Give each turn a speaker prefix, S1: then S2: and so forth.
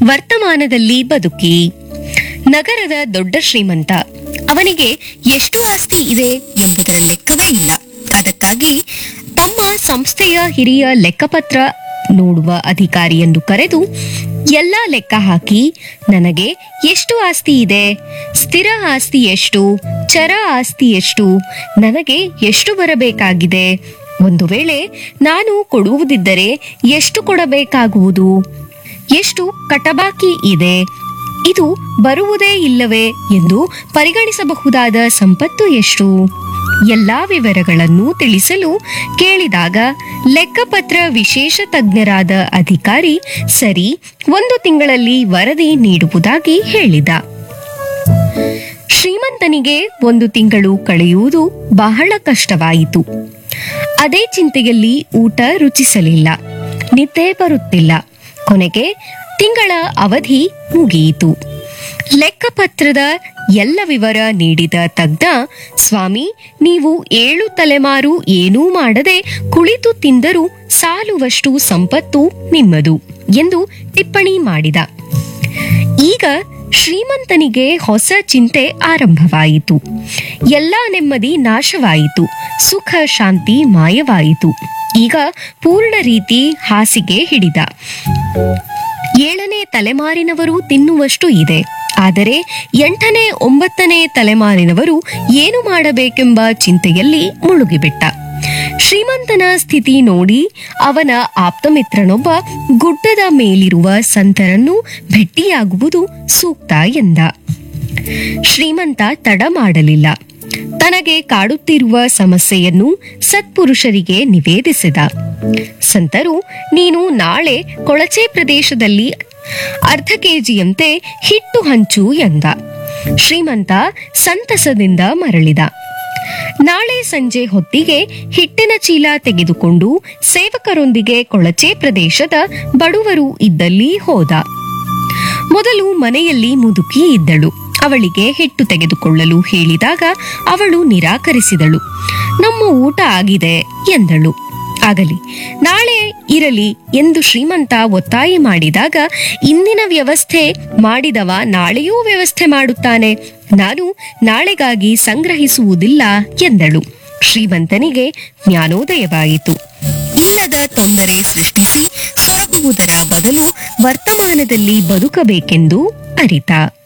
S1: ವರ್ತಮಾನದಲ್ಲಿ ಬದುಕಿ. ನಗರದ ದೊಡ್ಡ ಶ್ರೀಮಂತ. ಅವನಿಗೆ ಎಷ್ಟು ಆಸ್ತಿ ಇದೆ ಎಂಬುದರ ಲೆಕ್ಕವೇ ಇಲ್ಲ. ಅದಕ್ಕಾಗಿ ತಮ್ಮ ಸಂಸ್ಥೆಯ ಹಿರಿಯ ಲೆಕ್ಕಪತ್ರ ನೋಡುವ ಅಧಿಕಾರಿಯನ್ನು ಕರೆದು ಎಲ್ಲ ಲೆಕ್ಕ ಹಾಕಿ ನನಗೆ ಎಷ್ಟು ಆಸ್ತಿ ಇದೆ, ಸ್ಥಿರ ಆಸ್ತಿ ಎಷ್ಟು, ಚರ ಆಸ್ತಿ ಎಷ್ಟು, ನನಗೆ ಎಷ್ಟು ಬರಬೇಕಾಗಿದೆ, ಒಂದು ವೇಳೆ ನಾನು ಕೊಡುವುದಿದ್ದರೆ ಎಷ್ಟು ಕೊಡಬೇಕಾಗುವುದು, ಎಷ್ಟು ಕಟಬಾಕಿ ಇದೆ, ಇದು ಬರುವುದೇ ಇಲ್ಲವೇ ಎಂದು ಪರಿಗಣಿಸಬಹುದಾದ ಸಂಪತ್ತು ಎಷ್ಟು, ಎಲ್ಲಾ ವಿವರಗಳನ್ನು ತಿಳಿಸಲು ಕೇಳಿದಾಗ ಲೆಕ್ಕಪತ್ರ ವಿಶೇಷ ತಜ್ಞರಾದ ಅಧಿಕಾರಿ ಸರಿ 1 ತಿಂಗಳಲ್ಲಿ ವರದಿ ನೀಡುವುದಾಗಿ ಹೇಳಿದ. ಶ್ರೀಮಂತನಿಗೆ 1 ತಿಂಗಳು ಕಳೆಯುವುದು ಬಹಳ ಕಷ್ಟವಾಯಿತು. ಅದೇ ಚಿಂತೆಯಲ್ಲಿ ಊಟ ರುಚಿಸಲಿಲ್ಲ, ನಿದ್ದೆ ಬರುತ್ತಿಲ್ಲ. ಕೊನೆಗೆ ತಿಂಗಳ ಅವಧಿ ಮುಗಿಯಿತು. ಲೆಕ್ಕಪತ್ರದ ಎಲ್ಲ ವಿವರ ನೀಡಿದ ತಜ್ಞ, ಸ್ವಾಮಿ, ನೀವು 7 ತಲೆಮಾರು ಏನೂ ಮಾಡದೆ ಕುಳಿತು ತಿಂದರೂ ಸಾಲುವಷ್ಟು ಸಂಪತ್ತು ನಿಮ್ಮದು ಎಂದು ಟಿಪ್ಪಣಿ ಮಾಡಿದ. ಈಗ ಶ್ರೀಮಂತನಿಗೆ ಹೊಸ ಚಿಂತೆ ಆರಂಭವಾಯಿತು. ಎಲ್ಲ ನೆಮ್ಮದಿ ನಾಶವಾಯಿತು, ಸುಖ ಶಾಂತಿ ಮಾಯವಾಯಿತು. ಈಗ ಪೂರ್ಣ ರೀತಿ ಹಾಸಿಗೆ ಹಿಡಿದ. 7ನೇ ತಲೆಮಾರಿನವರು ತಿನ್ನುವಷ್ಟು ಇದೆ. ಆದರೆ 8ನೇ 9ನೇ ತಲೆಮಾರಿನವರು ಏನು ಮಾಡಬೇಕೆಂಬ ಚಿಂತೆಯಲ್ಲಿ ಮುಳುಗಿಬಿಟ್ಟ. ಶ್ರೀಮಂತನ ಸ್ಥಿತಿ ನೋಡಿ ಅವನ ಆಪ್ತಮಿತ್ರನೊಬ್ಬ ಗುಡ್ಡದ ಮೇಲಿರುವ ಸಂತರನ್ನು ಭೆಟ್ಟಿಯಾಗುವುದು ಸೂಕ್ತ ಎಂದ. ಶ್ರೀಮಂತ ತಡ ಮಾಡಲಿಲ್ಲ. ತನಗೆ ಕಾಡುತ್ತಿರುವ ಸಮಸ್ಯೆಯನ್ನು ಸತ್ಪುರುಷರಿಗೆ ನಿವೇದಿಸಿದ. ಸಂತರು, ನೀನು ನಾಳೆ ಕೊಳಚೆ ಪ್ರದೇಶದಲ್ಲಿ ಅರ್ಧ ಕೆಜಿಯಂತೆ ಹಿಟ್ಟು ಹಂಚು ಎಂದ. ಶ್ರೀಮಂತ ಸಂತಸದಿಂದ ಮರಳಿದ. ನಾಳೆ ಸಂಜೆ ಹೊತ್ತಿಗೆ ಹಿಟ್ಟಿನ ಚೀಲ ತೆಗೆದುಕೊಂಡು ಸೇವಕರೊಂದಿಗೆ ಕೊಳಚೆ ಪ್ರದೇಶದ ಬಡವರು ಇದ್ದಲ್ಲಿ ಹೋದ. ಮೊದಲು ಮನೆಯಲ್ಲಿ ಮುದುಕಿ ಇದ್ದಳು. ಅವಳಿಗೆ ಹಿಟ್ಟು ತೆಗೆದುಕೊಳ್ಳಲು ಹೇಳಿದಾಗ ಅವಳು ನಿರಾಕರಿಸಿದಳು. ನಮ್ಮ ಊಟ ಆಗಿದೆ ಎಂದಳು. ಆಗಲಿ, ನಾಳೆ ಇರಲಿ ಎಂದು ಶ್ರೀಮಂತ ಒತ್ತಾಯ ಮಾಡಿದಾಗ, ಇಂದಿನ ವ್ಯವಸ್ಥೆ ಮಾಡಿದವ ನಾಳೆಯೂ ವ್ಯವಸ್ಥೆ ಮಾಡುತ್ತಾನೆ, ನಾನು ನಾಳೆಗಾಗಿ ಸಂಗ್ರಹಿಸುವುದಿಲ್ಲ ಎಂದಳು. ಶ್ರೀಮಂತನಿಗೆ ಜ್ಞಾನೋದಯವಾಯಿತು. ಇಲ್ಲದ ತೊಂದರೆ ಸೃಷ್ಟಿಸಿ ಸೊರಗುವುದರ ಬದಲು ವರ್ತಮಾನದಲ್ಲಿ ಬದುಕಬೇಕೆಂದು ಅರಿತ.